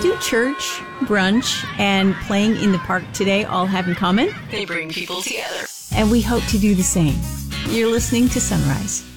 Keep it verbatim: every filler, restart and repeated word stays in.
do church, brunch, and playing in the park today all have in common? They bring people together. And we hope to do the same. You're listening to Sunrise.